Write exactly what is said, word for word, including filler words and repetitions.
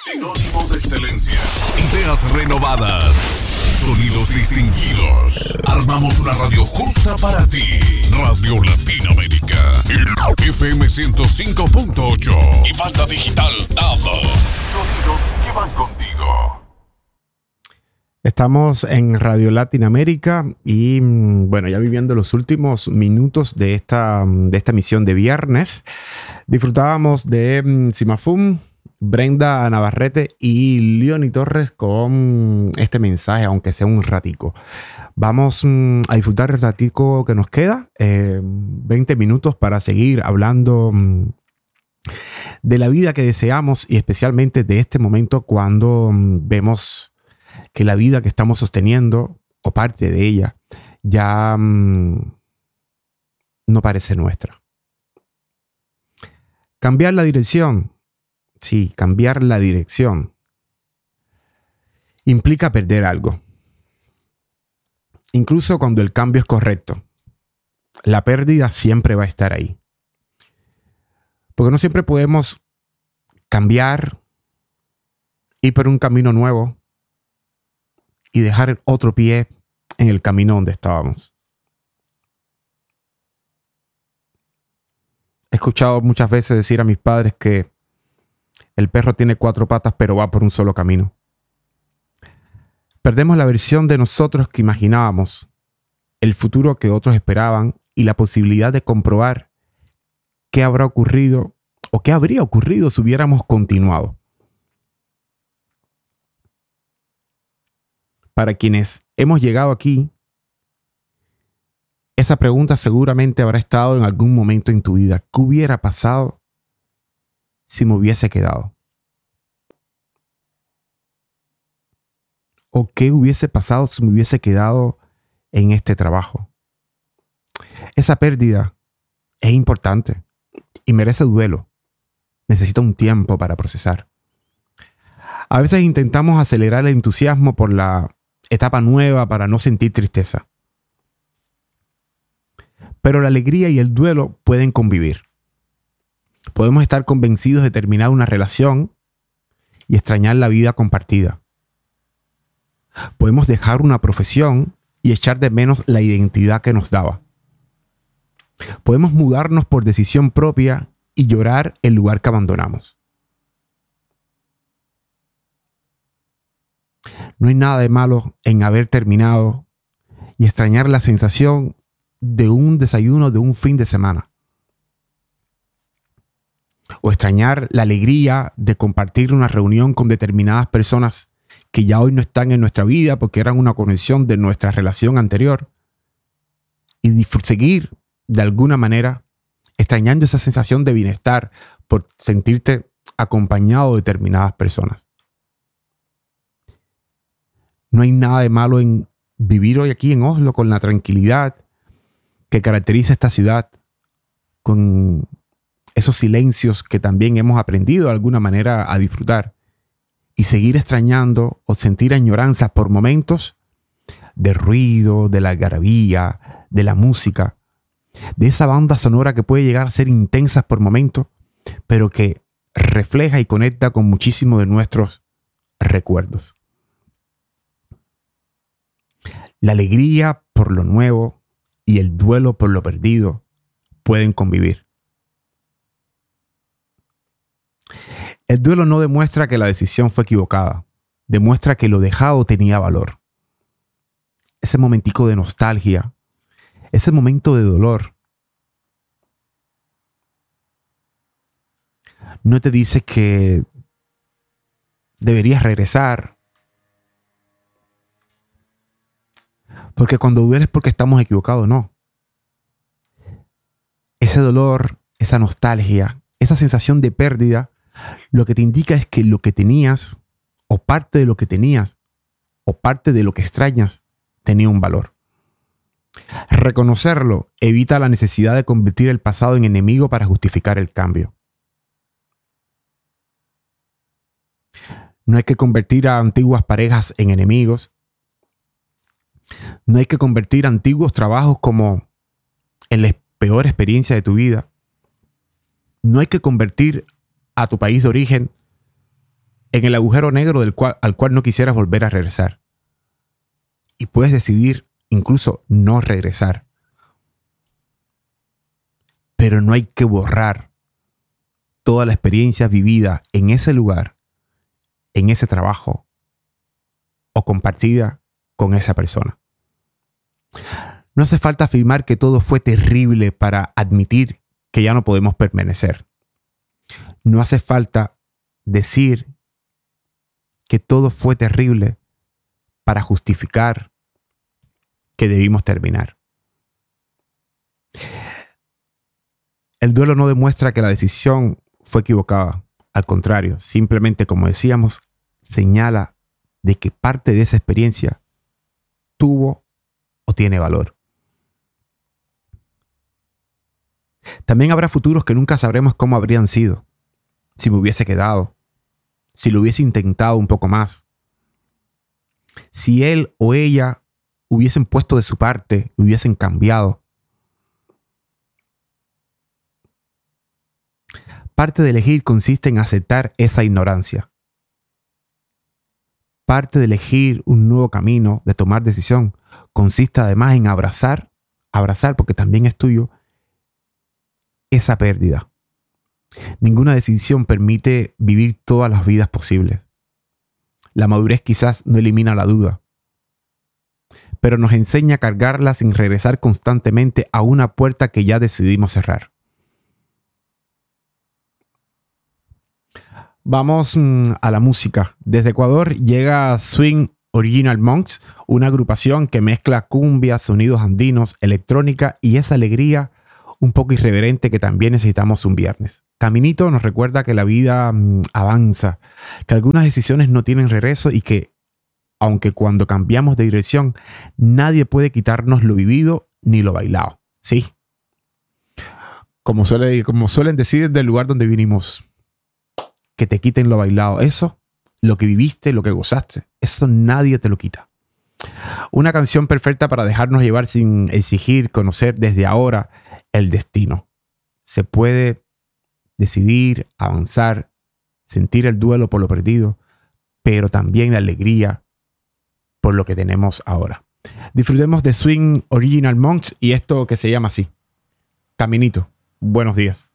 Sinónimo de excelencia. Ideas renovadas. Sonidos distinguidos. Armamos una radio justa para ti. Radio Latinoamérica. F M ciento cinco punto ocho. Y banda digital D A B. Sonidos que van contigo. Estamos en Radio Latinoamérica y, bueno, ya viviendo los últimos minutos de esta, de esta emisión de viernes. Disfrutábamos de um, Simafum, Brenda Navarrete y Leoni Torres con este mensaje, aunque sea un ratico. Vamos um, a disfrutar el ratico que nos queda, eh, veinte minutos para seguir hablando um, de la vida que deseamos y especialmente de este momento cuando um, vemos que la vida que estamos sosteniendo, o parte de ella, ya mmm, no parece nuestra. Cambiar la dirección, sí, cambiar la dirección, implica perder algo. Incluso cuando el cambio es correcto, la pérdida siempre va a estar ahí. Porque no siempre podemos cambiar, ir por un camino nuevo, y dejar otro pie en el camino donde estábamos. He escuchado muchas veces decir a mis padres que el perro tiene cuatro patas pero va por un solo camino. Perdemos la versión de nosotros que imaginábamos, el futuro que otros esperaban y la posibilidad de comprobar qué habrá ocurrido o qué habría ocurrido si hubiéramos continuado. Para quienes hemos llegado aquí, esa pregunta seguramente habrá estado en algún momento en tu vida. ¿Qué hubiera pasado si me hubiese quedado? ¿O qué hubiese pasado si me hubiese quedado en este trabajo? Esa pérdida es importante y merece duelo. Necesita un tiempo para procesar. A veces intentamos acelerar el entusiasmo por la etapa nueva para no sentir tristeza. Pero la alegría y el duelo pueden convivir. Podemos estar convencidos de terminar una relación y extrañar la vida compartida. Podemos dejar una profesión y echar de menos la identidad que nos daba. Podemos mudarnos por decisión propia y llorar el lugar que abandonamos. No hay nada de malo en haber terminado y extrañar la sensación de un desayuno de un fin de semana. O extrañar la alegría de compartir una reunión con determinadas personas que ya hoy no están en nuestra vida porque eran una conexión de nuestra relación anterior. Y seguir de alguna manera extrañando esa sensación de bienestar por sentirte acompañado de determinadas personas. No hay nada de malo en vivir hoy aquí en Oslo con la tranquilidad que caracteriza esta ciudad, con esos silencios que también hemos aprendido de alguna manera a disfrutar y seguir extrañando o sentir añoranza por momentos de ruido, de la algarabía, de la música, de esa banda sonora que puede llegar a ser intensa por momentos, pero que refleja y conecta con muchísimos de nuestros recuerdos. La alegría por lo nuevo y el duelo por lo perdido pueden convivir. El duelo no demuestra que la decisión fue equivocada, demuestra que lo dejado tenía valor. Ese momentico de nostalgia, ese momento de dolor, no te dice que deberías regresar. Porque cuando duele es porque estamos equivocados, no. Ese dolor, esa nostalgia, esa sensación de pérdida, lo que te indica es que lo que tenías, o parte de lo que tenías, o parte de lo que extrañas, tenía un valor. Reconocerlo evita la necesidad de convertir el pasado en enemigo para justificar el cambio. No hay que convertir a antiguas parejas en enemigos. No hay que convertir antiguos trabajos como en la peor experiencia de tu vida. No hay que convertir a tu país de origen en el agujero negro del cual, al cual no quisieras volver a regresar. Y puedes decidir incluso no regresar. Pero no hay que borrar toda la experiencia vivida en ese lugar, en ese trabajo o compartida con esa persona. No hace falta afirmar que todo fue terrible para admitir que ya no podemos permanecer. No hace falta decir que todo fue terrible para justificar que debimos terminar. El duelo no demuestra que la decisión fue equivocada. Al contrario, simplemente, como decíamos, señala de que parte de esa experiencia tuvo o tiene valor. También habrá futuros que nunca sabremos cómo habrían sido, si me hubiese quedado, si lo hubiese intentado un poco más, si él o ella hubiesen puesto de su parte, hubiesen cambiado. Parte de elegir consiste en aceptar esa ignorancia. Parte de elegir un nuevo camino, de tomar decisión, consiste además en abrazar, abrazar porque también es tuyo, esa pérdida. Ninguna decisión permite vivir todas las vidas posibles. La madurez quizás no elimina la duda, pero nos enseña a cargarla sin regresar constantemente a una puerta que ya decidimos cerrar. Vamos mmm, a la música. Desde Ecuador llega Swing Original Monks, una agrupación que mezcla cumbia, sonidos andinos, electrónica y esa alegría un poco irreverente que también necesitamos un viernes. Caminito nos recuerda que la vida mmm, avanza, que algunas decisiones no tienen regreso y que, aunque cuando cambiamos de dirección, nadie puede quitarnos lo vivido ni lo bailado. Sí. Como, suele, como suelen decir del lugar donde vinimos, que te quiten lo bailado. Eso, lo que viviste, lo que gozaste, eso nadie te lo quita. Una canción perfecta para dejarnos llevar sin exigir conocer desde ahora el destino. Se puede decidir, avanzar, sentir el duelo por lo perdido, pero también la alegría por lo que tenemos ahora. Disfrutemos de Swing Original Monks y esto que se llama así. Caminito. Buenos días.